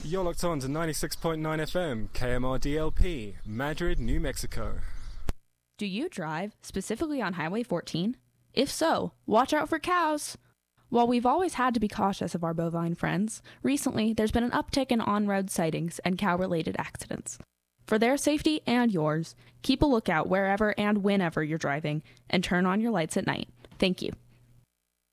You're locked on to 96.9 FM, KMRDLP, Madrid, New Mexico. Do you drive, specifically on Highway 14? If so, watch out for cows! While we've always had to be cautious of our bovine friends, recently there's been an uptick in on-road sightings and cow-related accidents. For their safety and yours, keep a lookout wherever and whenever you're driving, and turn on your lights at night. Thank you.